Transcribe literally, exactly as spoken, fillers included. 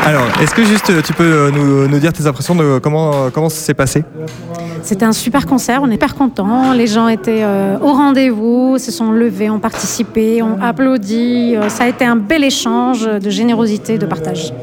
Alors, est-ce que juste tu peux nous, nous dire tes impressions de comment, comment ça s'est passé? C'était un super concert, on est hyper contents. Les gens étaient euh, au rendez-vous, se sont levés, ont participé, ont applaudi. Euh, ça a été un bel échange de générosité, de partage.